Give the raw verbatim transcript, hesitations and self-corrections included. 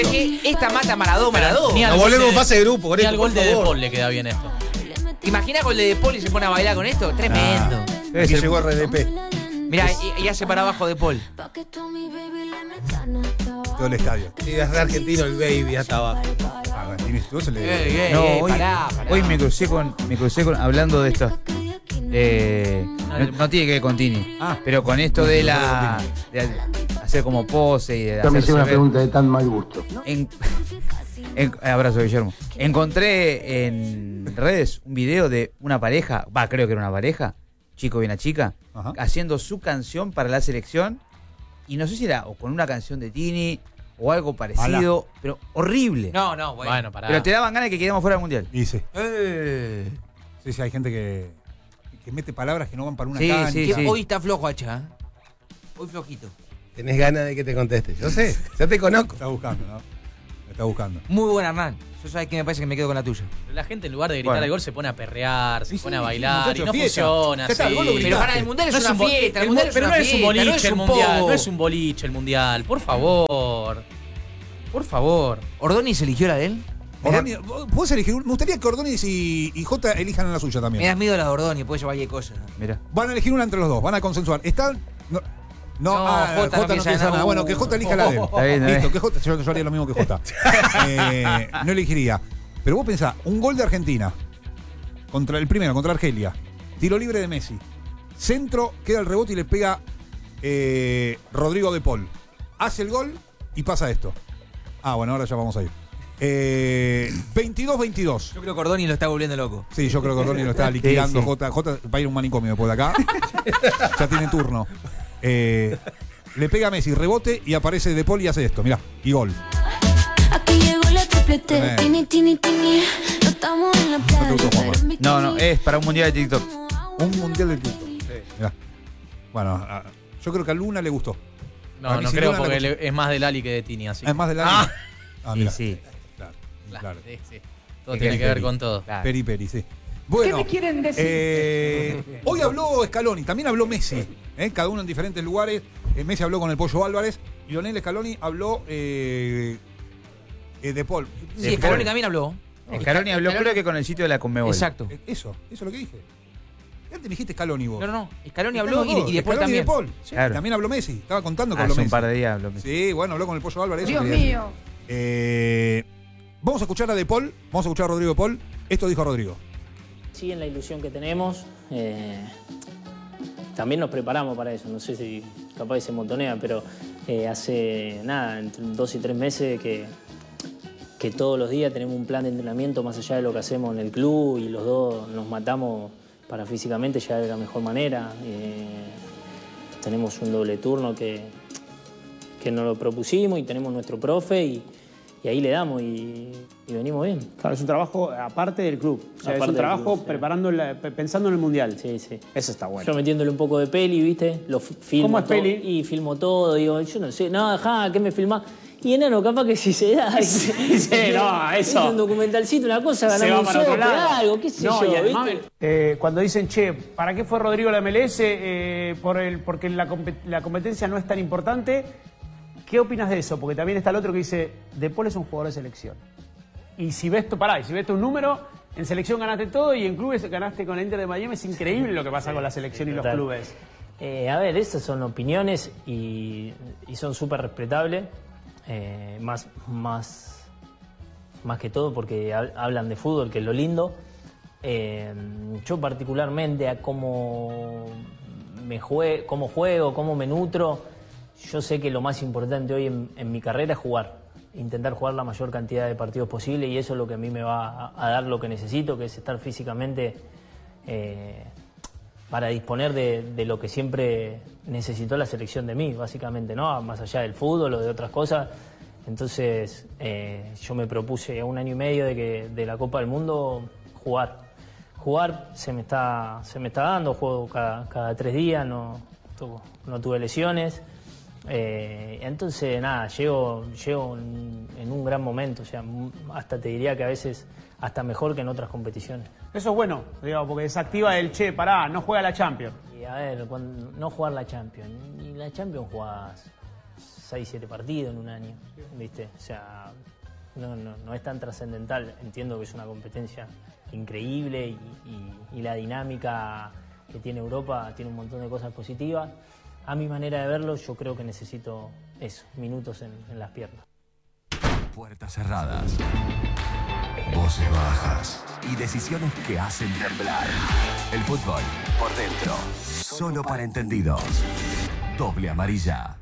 que esta mata a Maradona, Maradona. Ni Nos volvemos en fase de grupo. Ni al por gol de favor. De Paul le queda bien esto. Imagina con el de Paul y se pone a bailar con esto. Tremendo. Ah, aquí llegó R D P. Mirá, y, y hace para abajo de Paul. Todo el estadio. Y desde argentino el baby hasta abajo. Ah, Martín, estuvo, se le... Ey, ey, No, ey, hoy, pará, pará. hoy me crucé con, me crucé con, hablando de esto. Eh, no, no tiene que ver con Tini, Ah. pero con esto de la de hacer como pose y de Yo me hice hacerse una ver. pregunta de tan mal gusto. En- en- abrazo, Guillermo. Encontré en redes un video de una pareja, va, creo que era una pareja, chico y una chica, Ajá. haciendo su canción para la selección. Y no sé si era o con una canción de Tini o algo parecido, pero horrible. No, no, bueno. Bueno, pará. Pero te daban ganas de que quedemos fuera del mundial. Y sí. Eh. Sí, sí, hay gente que, que mete palabras que no van para una Sí, cancha. sí, Que sí. hoy está flojo, Hacha. ¿eh? Hoy flojito. Tenés ganas de que te conteste. Yo sé, ya te conozco. Está buscando, ¿no? Está buscando. Muy buena, Hernán. Yo sabes que me parece que me quedo con la tuya. Pero la gente en lugar de gritar Bueno. el gol se pone a perrear, se Sí, pone sí, a bailar muchacho, y no fiesta. funciona Ya está, así. el gol lo Pero gritaste. para el mundial es No una un bo- fiesta. El el mundial mu- es pero una no es un fiesta, boliche no es el un mundial, pogo. no es un boliche el mundial, por favor. Por favor. ¿Ordóñez eligió la de él? Me da, Ordóñez, ¿puedes elegir? Me gustaría que Ordóñez y, y Jota elijan la suya me también. da miedo la de Ordóñez, puede llevar cualquier cosa. Mira. Van a elegir una entre los dos, van a consensuar. ¿Están? No, no, No, ah, Jota no Jota no piensa piensa nada. nada. Bueno, que Jota elija la de él. Está bien, está Listo, bien. que Jota, yo, yo haría lo mismo que Jota. Eh, no elegiría. Pero vos pensá, un gol de Argentina contra el primero, contra Argelia. Tiro libre de Messi. Centro, queda el rebote y le pega eh, Rodrigo de Paul. Hace el gol y pasa esto. Ah, bueno, ahora ya vamos a ir. Eh, veintidós veintidós. Yo creo que Ordóñez lo está volviendo loco. Sí, yo creo que Ordóñez lo está liquidando. Sí, sí. Jota, Jota va a ir a un manicomio después de acá. Ya tiene turno. Eh, le pega a Messi, rebote y aparece De Paul y hace esto. Mirá, y gol. Aquí llegó la triplete, Eh. tini, tini, tini. No estamos en la playa. te gustó, Juanma? pero en bikini. No, no, es para un mundial de TikTok. Un mundial de TikTok. Mirá. Bueno, a- yo creo que a Luna le gustó. A No, mí no sin creo duda porque me le- es más de Lali que de Tini, así. Es más de la. Ah. Ah, Y mirá. sí, Claro, Claro, claro. sí, sí. Todo Es tiene que que ver Peri. con todo. claro. Peri Peri, sí. Bueno, ¿qué me quieren decir? Eh, hoy habló Scaloni, también habló Messi, ¿eh? Cada uno en diferentes lugares. Eh, Messi habló con el Pollo Álvarez y Lionel Scaloni habló eh, eh, de Paul. Sí, De Scaloni Paul. también habló. Scaloni habló Scaloni- creo que con el sitio de la Conmebol. Exacto. Eh, Eso, eso es lo que dije. Antes me dijiste Scaloni vos. No, no, no. Scaloni Están habló los y, dos, y después Scaloni y también. De Paul. Sí, Claro. También habló Messi, estaba contando con Hace lo un Messi. par de días habló Messi. Sí, bueno, habló con el Pollo Álvarez. Dios mío. Eh, vamos a escuchar a De Paul, vamos a escuchar a Rodrigo de Paul. Esto dijo Rodrigo. Sí, en la ilusión que tenemos, eh, también nos preparamos para eso. No sé si capaz se montonea, pero eh, hace nada, entre dos y tres meses que, que todos los días tenemos un plan de entrenamiento más allá de lo que hacemos en el club y los dos nos matamos para físicamente llegar de la mejor manera. Eh, tenemos un doble turno que, que nos lo propusimos y tenemos nuestro profe y, y ahí le damos y, y venimos bien. Claro, es un trabajo aparte del club. O sea, es Aparte un del trabajo club, sí. preparando la- pe- pensando en el mundial. Sí, sí. Eso está bueno. Yo metiéndole un poco de peli, ¿viste? Lo fi- filmo ¿Cómo es todo, peli? Y filmo todo, digo, yo no sé, no, ajá, ¿qué me filmás? Y enano, capaz que si se da. Sí, no, eso. Hice un documentalcito, una cosa, Se ganamos va un para otro sope, lado. algo, qué sé No, yo, y además, ¿viste? eh, cuando dicen, che, ¿para qué fue Rodrigo a la M L S? Eh, por el, porque la, compe- la competencia no es tan importante. ¿Qué opinas de eso? Porque también está el otro que dice, De Paul es un jugador de selección. Y si ves tu, pará, y si ves tu número, en selección ganaste todo y en clubes ganaste con el Inter de Miami. Es increíble lo que pasa con la selección y los Total. clubes. Eh, a ver, estas son opiniones y, y son súper respetables, eh, más, más, más que todo porque hab- hablan de fútbol, que es lo lindo. Eh, yo particularmente a cómo, me jue- cómo juego, cómo me nutro, yo sé que lo más importante hoy en, en mi carrera es jugar, intentar jugar la mayor cantidad de partidos posible y eso es lo que a mí me va a, a dar lo que necesito, que es estar físicamente... eh, para disponer de, de lo que siempre necesitó la selección de mí, básicamente, ¿no? Más allá del fútbol o de otras cosas. Entonces, eh, yo me propuse a un año y medio de, que, de la Copa del Mundo jugar. Jugar se me está, se me está dando, juego cada, cada tres días, no, tu- no tuve lesiones. Eh, entonces, nada, llego, llego en, en un gran momento, o sea, m- hasta te diría que a veces hasta mejor que en otras competiciones. Eso es bueno, digamos, porque desactiva el, che, pará, no juega la Champions. Y a ver, cuando, no jugar la Champions. Y la Champions jugás seis, siete partidos en un año, ¿viste? O sea, no, no, no es tan trascendental. Entiendo que es una competencia increíble y, y, y la dinámica que tiene Europa tiene un montón de cosas positivas. A mi manera de verlo, yo creo que necesito eso, minutos en, en las piernas. Puertas cerradas, voces bajas y decisiones que hacen temblar. El fútbol por dentro, solo para entendidos. Doble amarilla.